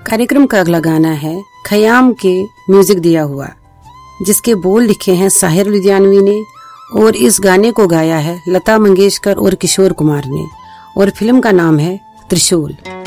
कार्यक्रम का अगला गाना है खयाम के म्यूजिक दिया हुआ, जिसके बोल लिखे हैं साहिर लुधियानवी ने और इस गाने को गाया है लता मंगेशकर और किशोर कुमार ने और फिल्म का नाम है त्रिशूल।